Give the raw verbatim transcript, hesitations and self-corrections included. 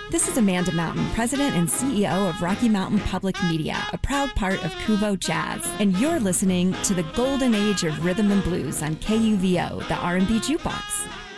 This is Amanda Mountain, President and C E O of Rocky Mountain Public Media, a proud part of Kuvo Jazz. And you're listening to the golden age of rhythm and blues on K U V O, the R and B Jukebox.